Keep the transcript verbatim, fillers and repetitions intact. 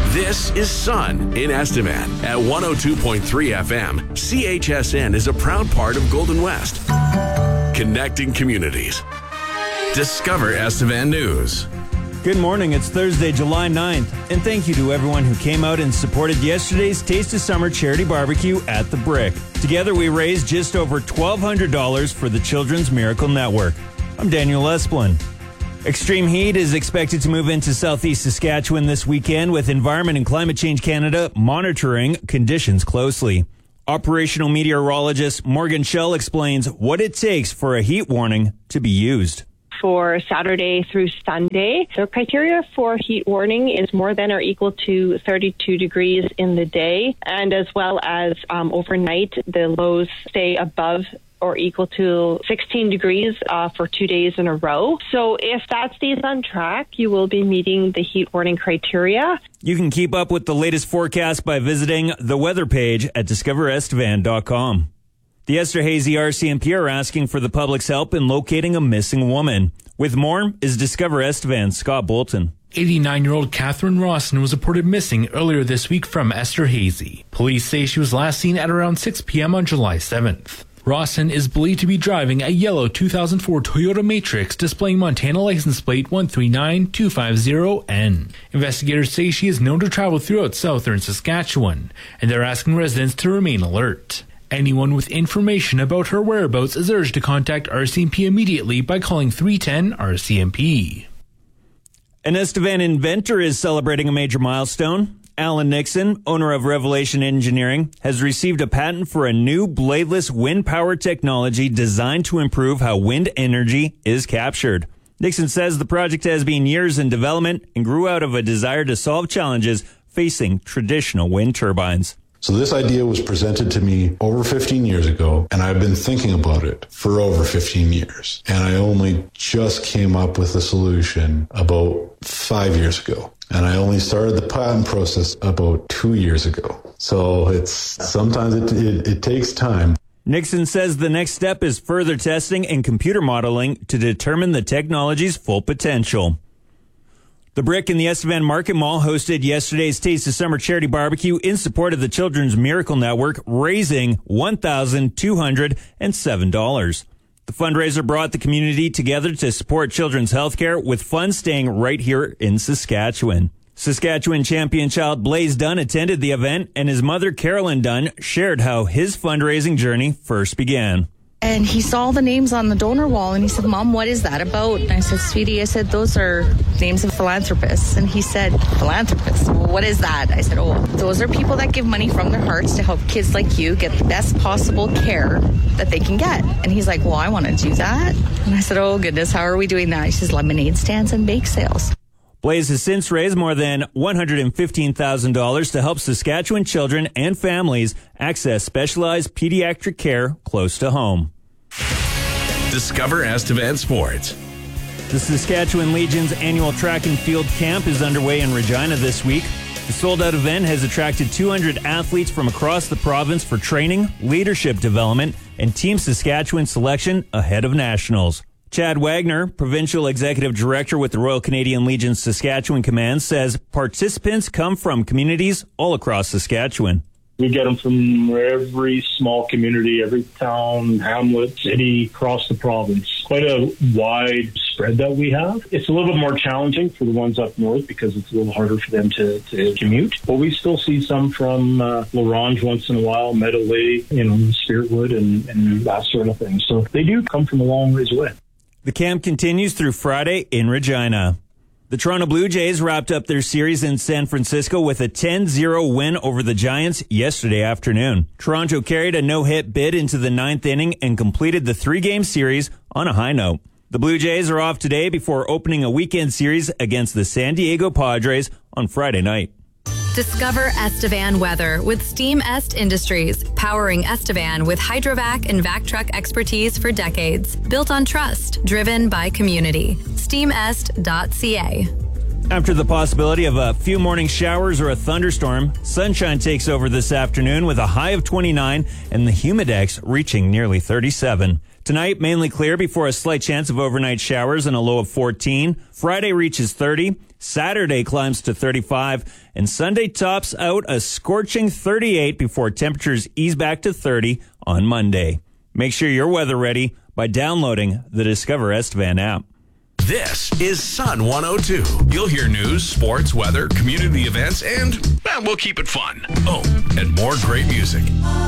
This is Sun in Estevan at one oh two point three F M. C H S N is a proud part of Golden West. Connecting communities. Discover Estevan News. Good morning. It's Thursday, July ninth, and thank you to everyone who came out and supported yesterday's Taste of Summer charity barbecue at the Brick. Together, we raised just over twelve hundred dollars for the Children's Miracle Network. I'm Daniel Esplin. Extreme heat is expected to move into southeast Saskatchewan this weekend, with Environment and Climate Change Canada monitoring conditions closely. Operational meteorologist Morgan Schell explains what it takes for a heat warning to be used. For Saturday through Sunday, the criteria for heat warning is more than or equal to thirty-two degrees in the day, and as well as um, overnight, the lows stay above or equal to sixteen degrees uh, for two days in a row. So if that stays on track, you will be meeting the heat warning criteria. You can keep up with the latest forecast by visiting the weather page at discover estevan dot com. The Esterhazy R C M P are asking for the public's help in locating a missing woman. With more is Discover Estevan's Scott Bolton. eighty-nine-year-old Catherine Rawson was reported missing earlier this week from Esterhazy. Police say she was last seen at around six p.m. on July seventh. Rawson is believed to be driving a yellow two thousand four Toyota Matrix displaying Montana license plate one three nine two five zero N. Investigators say she is known to travel throughout southern Saskatchewan, and they're asking residents to remain alert. Anyone with information about her whereabouts is urged to contact R C M P immediately by calling three one zero R C M P. An Estevan inventor is celebrating a major milestone. Alan Nixon, owner of Revelation Engineering, has received a patent for a new bladeless wind power technology designed to improve how wind energy is captured. Nixon says the project has been years in development and grew out of a desire to solve challenges facing traditional wind turbines. So this idea was presented to me over fifteen years ago, and I've been thinking about it for over fifteen years. And I only just came up with a solution about five years ago. And I only started the patent process about two years ago. So it's sometimes it, it, it takes time. Nixon says the next step is further testing and computer modeling to determine the technology's full potential. The Brick and the Estevan Market Mall hosted yesterday's Taste of Summer charity barbecue in support of the Children's Miracle Network, raising one thousand two hundred seven dollars. The fundraiser brought the community together to support children's health care, with funds staying right here in Saskatchewan. Saskatchewan champion child Blaze Dunn attended the event, and his mother, Carolyn Dunn, shared how his fundraising journey first began. And he saw the names on the donor wall, and he said, "Mom, what is that about?" And I said, "Sweetie," I said, "those are names of philanthropists." And he said, "Philanthropists? Well, what is that?" I said, "Oh, those are people that give money from their hearts to help kids like you get the best possible care that they can get." And he's like, "Well, I want to do that." And I said, "Oh, goodness, how are we doing that?" He says, "Lemonade stands and bake sales." Blaze has since raised more than one hundred fifteen thousand dollars to help Saskatchewan children and families access specialized pediatric care close to home. Discover Estevan Sports. The Saskatchewan Legion's annual track and field camp is underway in Regina this week. The sold-out event has attracted two hundred athletes from across the province for training, leadership development, and Team Saskatchewan selection ahead of nationals. Chad Wagner, Provincial Executive Director with the Royal Canadian Legion's Saskatchewan Command, says participants come from communities all across Saskatchewan. We get them from every small community, every town, hamlet, city, across the province. Quite a wide spread that we have. It's a little bit more challenging for the ones up north because it's a little harder for them to, to commute. But we still see some from uh, L'Orange once in a while, Meadow Lake, you know, Spiritwood and, and that sort of thing. So they do come from a long ways away. The camp continues through Friday in Regina. The Toronto Blue Jays wrapped up their series in San Francisco with a ten zero win over the Giants yesterday afternoon. Toronto carried a no-hit bid into the ninth inning and completed the three-game series on a high note. The Blue Jays are off today before opening a weekend series against the San Diego Padres on Friday night. Discover Estevan weather with Steam Est Industries, powering Estevan with hydrovac and vac truck expertise for decades. Built on trust, driven by community. steam est dot c a. After the possibility of a few morning showers or a thunderstorm, sunshine takes over this afternoon with a high of twenty-nine and the humidex reaching nearly thirty-seven. Tonight, mainly clear before a slight chance of overnight showers and a low of fourteen. Friday reaches thirty. Saturday climbs to thirty-five, and Sunday tops out a scorching thirty-eight before temperatures ease back to thirty on Monday. Make sure you're weather ready by downloading the Discover Estevan app. This is Sun one oh two. You'll hear news, sports, weather, community events, and well, we'll keep it fun. Oh, and more great music.